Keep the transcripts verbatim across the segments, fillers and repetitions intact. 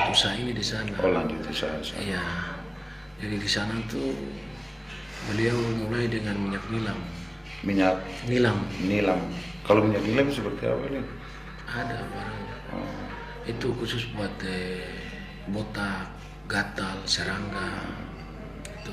usaha ini di sana. Oh, lanjut usaha. Iya. Jadi di sana tuh beliau mulai dengan minyak nilam. Minyak nilam. Nilam. Kalau minyak nilam seperti apa nih? Ada barangnya. Oh. Itu khusus buat eh, botak, gatal, serangga. Itu.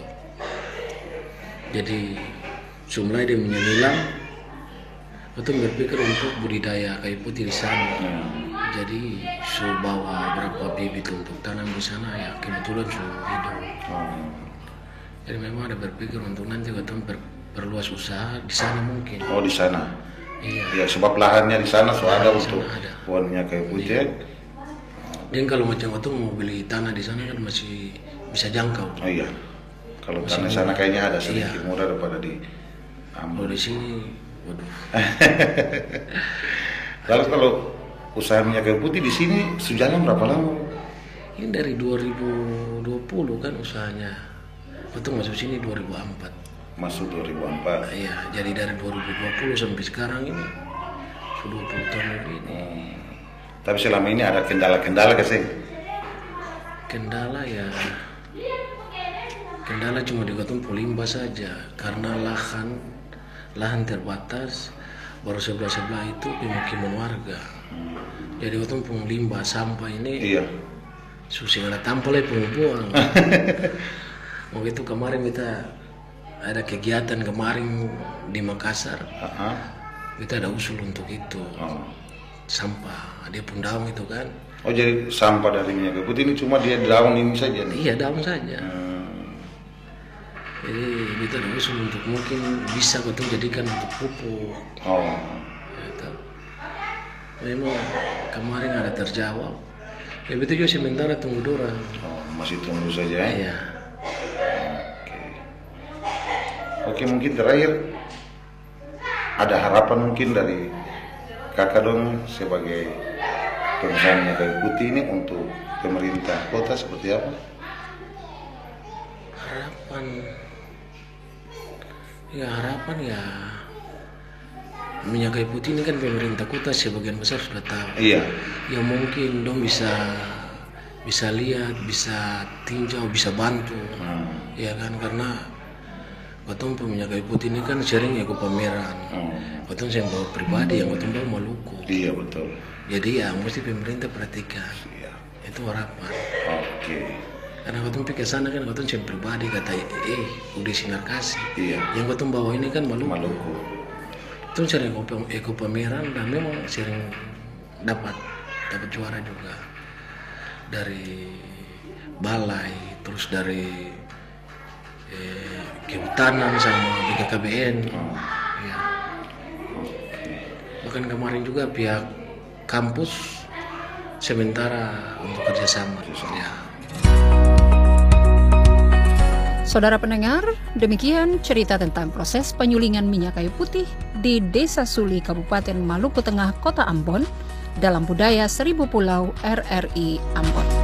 Jadi mulai dia minyak nilam, itu berpikir untuk budidaya kayu putih di sana. Hmm. Jadi so bawa berapa bibit untuk tanam di sana ya kebetulan so hidup. Oh. Jadi memang ada berpikir untuk nanti kita per, perluas usaha di sana mungkin. Oh, di sana. Iya. Ya, sebab lahannya di sana so ada Di untuk sana ada. pohon minyak kayu putih. Dan kalau macam itu mau beli tanah di sana kan masih bisa jangkau. Oh iya. Kalau Masih tanah sana murah. kayaknya ada sedikit Iya. murah daripada di Kalau Ambon. di sini, waduh. Lalu kalau usaha minyak kayu putih di sini sujalan berapa lama? Ini dari dua ribu dua puluh kan usahanya. Waktu masuk sini dua ribu empat. Masuk dua ribu empat. Iya, jadi dari dua ribu dua puluh sampai sekarang ini sudah dua puluh tahun lebih ini. Hmm. Tapi selama ini ada kendala-kendala gak sih? Kendala ya, kendala cuma di Gatumpu limbah saja karena lahan lahan terbatas. Baru sebelah sebelah itu pemukiman warga. Jadi Gatumpu limbah sampah ini Iya. susah ada tampil ya pembuang. Waktu itu kemarin kita ada kegiatan kemarin di Makassar. Uh-huh. Kita ada usul untuk itu. Oh. Sampah, dia pun daun itu kan. Oh, jadi sampah dari minyak kayu putih ini cuma dia daun ini saja nih? Iya, daun saja. Hmm. Jadi kita ada usul untuk mungkin bisa betul jadikan untuk pupuk. Oh. Gitu. Memang kemarin ada terjawab. Ya betul juga sementara tunggu dorang. Oh, masih tunggu saja ya? Iya. Oke. Oke, mungkin terakhir ada harapan mungkin dari kakak dong sebagai pengusaha minyak kayu putih ini untuk pemerintah kota seperti apa? Harapan, ya harapan ya minyak kayu putih ini kan pemerintah kota sebagian besar sudah tahu. Iya. Ya mungkin dong bisa bisa lihat, bisa tinjau, bisa bantu. Hmm. Ya kan karena Gotong minyak kayu putih ini kan sering ikut pameran. Hmm. Gotong saya bawa pribadi yang Gotong bawa Maluku. Iya, betul. Jadi ya mesti pemerintah perhatikan. Iya. Itu harapan. Oke. Karena Gotong pikir sana kan Gotong saya pribadi kata eh udah sinar kasih. Iya. Yang Gotong bawa ini kan Maluku. Maluku. Itu sering ikut pameran dan memang sering dapat dapat juara juga dari balai, terus dari eh, kehutanan sama B K K B N. Oh. Ya. Bahkan kemarin juga pihak kampus sementara untuk kerjasama. Ya. Saudara pendengar, demikian cerita tentang proses penyulingan minyak kayu putih di Desa Suli, Kabupaten Maluku Tengah, Kota Ambon, dalam budaya Seribu Pulau R R I Ambon.